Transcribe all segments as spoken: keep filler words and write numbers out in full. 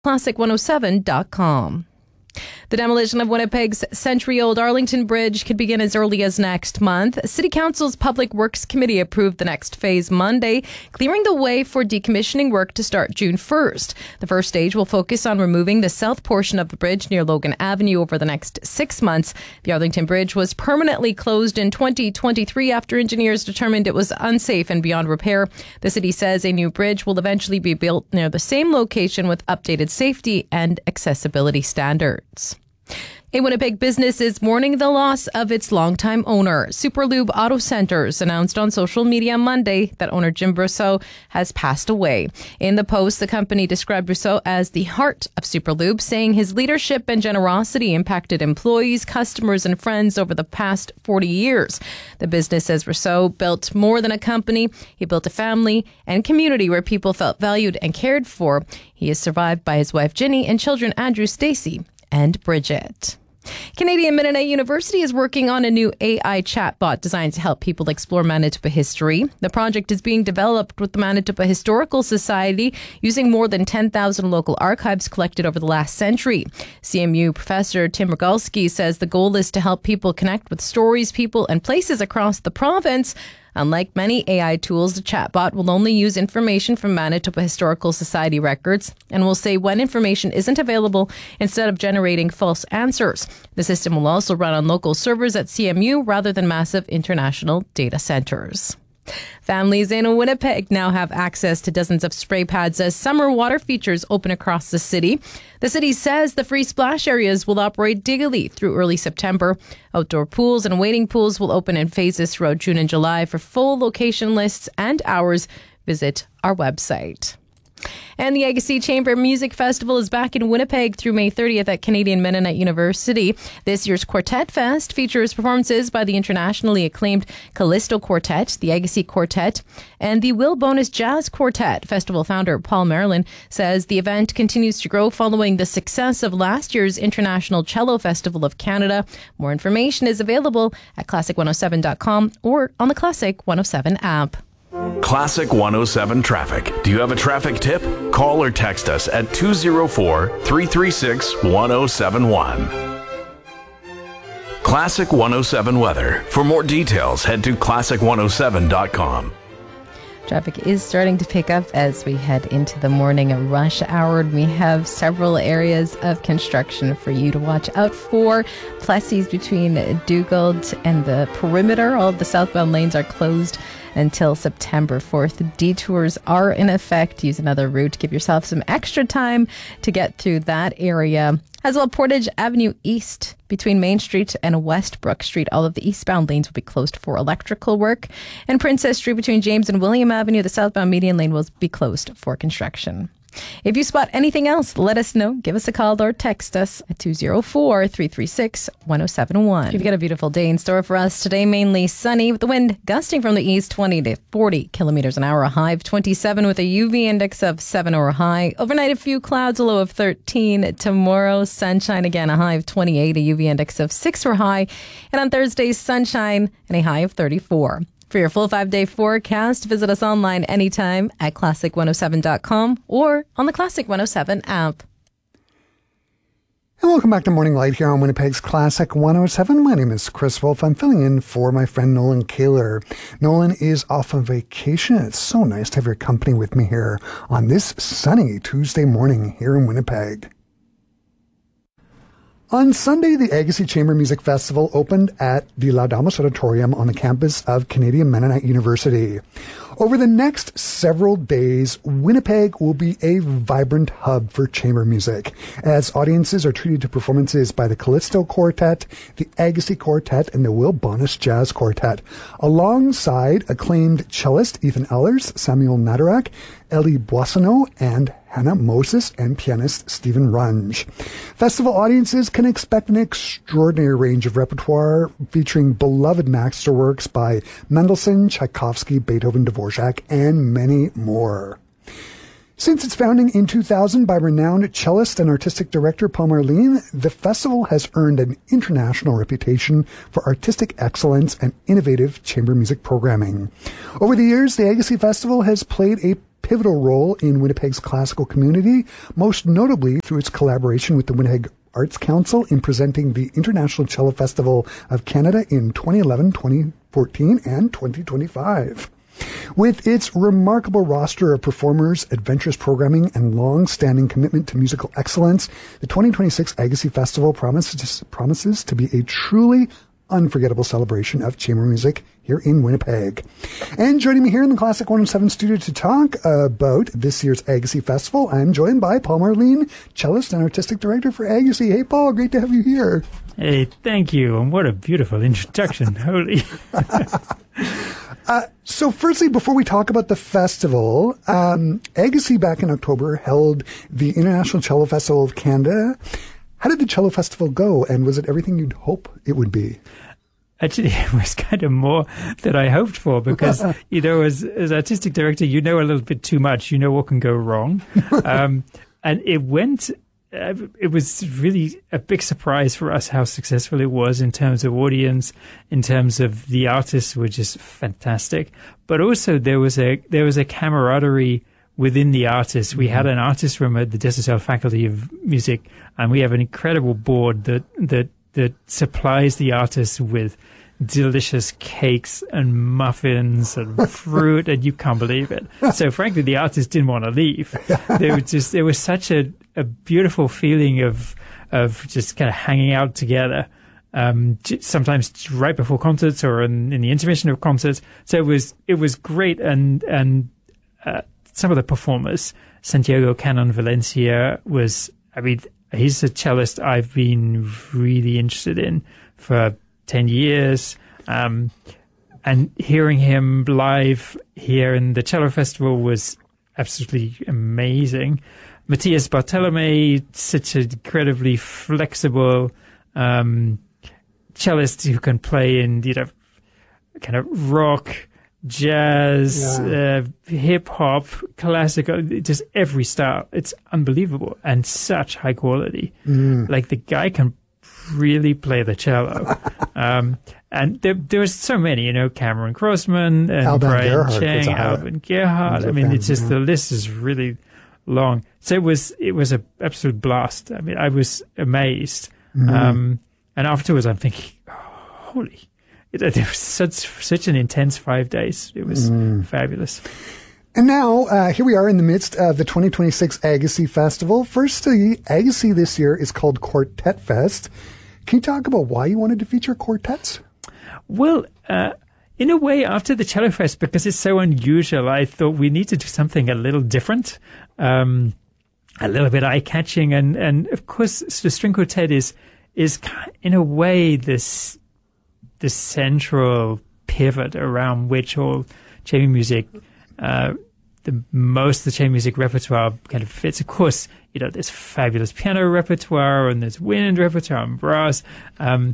classic one oh seven dot com. The demolition of Winnipeg's century-old Arlington Bridge could begin as early as next month. City Council's Public Works Committee approved the next phase Monday, clearing the way for decommissioning work to start June first. The first stage will focus on removing the south portion of the bridge near Logan Avenue over the next six months. The Arlington Bridge was permanently closed in twenty twenty-three after engineers determined it was unsafe and beyond repair. The city says a new bridge will eventually be built near the same location with updated safety and accessibility standards. A Winnipeg business is mourning the loss of its longtime owner. Superlube Auto Centers announced on social media Monday that owner Jim Brousseau has passed away. In the post, the company described Brousseau as the heart of Superlube, saying his leadership and generosity impacted employees, customers, and friends over the past forty years. The business says Brousseau built more than a company. He built a family and community where people felt valued and cared for. He is survived by his wife Ginny and children Andrew, Stacy, and Bridget. Canadian Mennonite University is working on a new A I chatbot designed to help people explore Manitoba history. The project is being developed with the Manitoba Historical Society using more than ten thousand local archives collected over the last century. C M U professor Tim Rogalski says the goal is to help people connect with stories, people, and places across the province. Unlike many A I tools, the chatbot will only use information from Manitoba Historical Society records and will say when information isn't available instead of generating false answers. The system will also run on local servers at C M U rather than massive international data centers. Families in Winnipeg now have access to dozens of spray pads as summer water features open across the city. The city says the free splash areas will operate daily through early September. Outdoor pools and wading pools will open in phases throughout June and July. For full location lists and hours, visit our website. And the Agassiz Chamber Music Festival is back in Winnipeg through May thirtieth at Canadian Mennonite University. This year's Quartet Fest features performances by the internationally acclaimed Callisto Quartet, the Agassiz Quartet, and the Will Bonus Jazz Quartet. Festival founder Paul Marilyn says the event continues to grow following the success of last year's International Cello Festival of Canada. More information is available at classic one oh seven dot com or on the Classic one oh seven app. Classic one oh seven Traffic. Do you have a traffic tip? Call or text us at two oh four, three three six, one oh seven one. Classic one oh seven Weather. For more details, head to classic one oh seven dot com. Traffic is starting to pick up as we head into the morning rush hour. We have several areas of construction for you to watch out for. Plessis between Dugald and the perimeter. All of the southbound lanes are closed until September fourth. Detours are in effect. Use another route. Give yourself some extra time to get through that area. As well, Portage Avenue East between Main Street and Westbrook Street. All of the eastbound lanes will be closed for electrical work. And Princess Street between James and William Avenue, the southbound median lane will be closed for construction. If you spot anything else, let us know. Give us a call or text us at two oh four, three three six, one oh seven one. We've got a beautiful day in store for us today. Mainly sunny with the wind gusting from the east, twenty to forty kilometers an hour. A high of twenty-seven with a U V index of seven or high. Overnight, a few clouds, a low of thirteen. Tomorrow, sunshine again, a high of twenty-eight, a U V index of six or high. And on Thursday, sunshine and a high of thirty-four. For your full five-day forecast, visit us online anytime at classic one oh seven dot com or on the Classic one oh seven app. And welcome back to Morning Light here on Winnipeg's Classic one oh seven. My name is Chris Wolf. I'm filling in for my friend Nolan Kaler. Nolan is off on vacation. It's so nice to have your company with me here on this sunny Tuesday morning here in Winnipeg. On Sunday, the Agassiz Chamber Music Festival opened at the Laudamus Auditorium on the campus of Canadian Mennonite University. Over the next several days, Winnipeg will be a vibrant hub for chamber music, as audiences are treated to performances by the Callisto Quartet, the Agassiz Quartet, and the Will Bonus Jazz Quartet, alongside acclaimed cellist Ethan Ehlers, Samuel Nadarak, Ellie Boissonneau, and Hannah Moses, and pianist Stephen Runge. Festival audiences can expect an extraordinary range of repertoire featuring beloved masterworks by Mendelssohn, Tchaikovsky, Beethoven, Dvorak, and many more. Since its founding in two thousand by renowned cellist and artistic director Paul Marlene, the festival has earned an international reputation for artistic excellence and innovative chamber music programming. Over the years, the Agassiz Festival has played a pivotal role in Winnipeg's classical community, most notably through its collaboration with the Winnipeg Arts Council in presenting the International Cello Festival of Canada in twenty eleven, twenty fourteen, and twenty twenty-five. With its remarkable roster of performers, adventurous programming, and long-standing commitment to musical excellence, the twenty twenty-six Agassiz Festival promises, promises to be a truly unforgettable celebration of chamber music here in Winnipeg. And joining me here in the Classic one oh seven studio to talk about this year's Agassiz Festival, I'm joined by Paul Marlene, cellist and artistic director for Agassiz. Hey, Paul, great to have you here. Hey, thank you, and what a beautiful introduction. Holy. Uh, so firstly, before we talk about the festival, um, Agassiz back in October held the International Cello Festival of Canada. How did the Cello Festival go, and was it everything you'd hope it would be? Actually, it was kind of more than I hoped for because, you know, as, as artistic director, you know a little bit too much. You know what can go wrong. Um, and it went... Uh, it was really a big surprise for us how successful it was in terms of audience, in terms of the artists were just fantastic. But also there was a there was a camaraderie within the artists. We mm-hmm. had an artist room at the Desaussel Faculty of Music, and we have an incredible board that that that supplies the artists with delicious cakes and muffins and fruit, and you can't believe it. So frankly, the artists didn't want to leave. They were just there was such a a beautiful feeling of of just kind of hanging out together, um, sometimes right before concerts or in, in the intermission of concerts. So it was it was great, and and uh, some of the performers, Santiago Canon Valencia was, I mean, he's a cellist I've been really interested in for ten years, um, and hearing him live here in the Cello Festival was absolutely amazing. Matthias Bartolome, such an incredibly flexible um, cellist who can play in, you know, kind of rock, jazz, yeah. uh, hip hop, classical, just every style. It's unbelievable and such high quality. Mm. Like the guy can really play the cello. um, and there, there was so many, you know, Cameron Crossman and Alban Brian Gerhardt Chang, Alban Gerhardt. I mean, fan, it's just yeah. the list is really long. So it was it was an absolute blast. I mean, I was amazed. Mm-hmm. Um, and afterwards, I'm thinking, oh, holy, it, it was such such an intense five days. It was mm. fabulous. And now, uh, here we are in the midst of the twenty twenty-six Agassiz Festival. Firstly, Agassiz this year is called Quartet Fest. Can you talk about why you wanted to feature quartets? Well, uh, in a way, after the Cello Fest, because it's so unusual, I thought we need to do something a little different, um, a little bit eye-catching. And, and of course, the string quartet is, is in a way this, this central pivot around which all chamber music, uh, the most of the chamber music repertoire kind of fits. Of course, you know, there's fabulous piano repertoire and there's wind repertoire and brass. Um,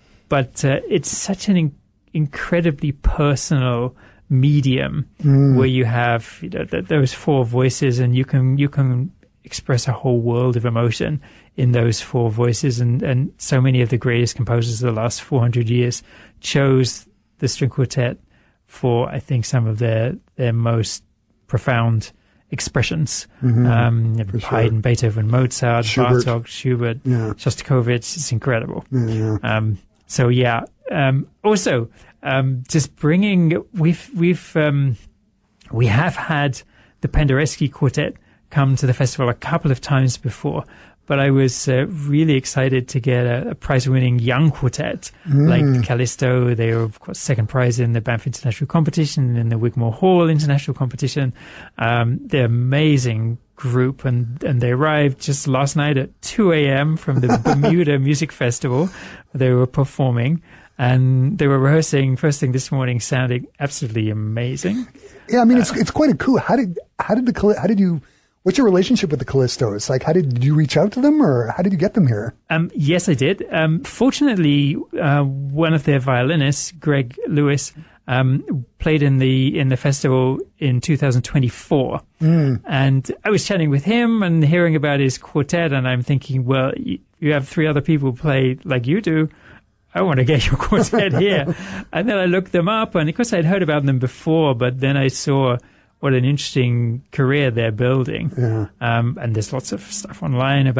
but uh, it's such an in- incredibly personal medium mm. where you have, you know, th- those four voices, and you can you can express a whole world of emotion in those four voices. And, and so many of the greatest composers of the last four hundred years chose the string quartet for, I think, some of their their most profound expressions. Mm-hmm. Um, Haydn, sure. Beethoven, Mozart, Schubert. Bartok, Schubert, yeah. Shostakovich. It's incredible. Yeah, yeah. Um, so yeah. Um, also, um, just bringing we've we've um, we have had the Penderecki Quartet come to the festival a couple of times before. But I was uh, really excited to get a, a prize-winning young quartet mm. like Callisto. They were, of course, second prize in the Banff International Competition and in the Wigmore Hall International Competition. Um, they're amazing group, and, and they arrived just last night at two a.m. from the Bermuda Music Festival. They were performing, and they were rehearsing first thing this morning, sounding absolutely amazing. Yeah, I mean, it's uh, it's quite a coup. How did how did the how did you? What's your relationship with the Callistos? Like, how did, did you reach out to them, or how did you get them here? Um, yes, I did. Um, fortunately, uh, one of their violinists, Greg Lewis, um, played in the in the festival in two thousand twenty-four, mm. and I was chatting with him and hearing about his quartet, and I'm thinking, well, you, you have three other people play like you do. I want to get your quartet here. And then I looked them up, and of course I'd heard about them before, but then I saw what an interesting career they're building. Yeah. Um, and there's lots of stuff online about